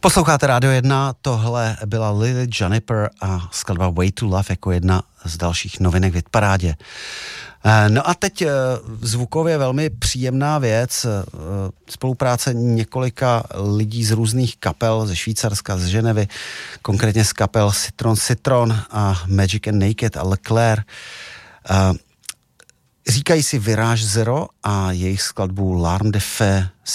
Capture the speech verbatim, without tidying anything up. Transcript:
Posloucháte Rádio jedna, tohle byla Lily Juniper a skladba Way to Love jako jedna z dalších novinek v hitparádě. No a teď zvukově velmi příjemná věc, spolupráce několika lidí z různých kapel ze Švýcarska, z Ženevy, konkrétně z kapel Citron Citron a Magic and Naked a Leclerc. Říkají si Virage Zero a jejich skladbu L'Arme de Feu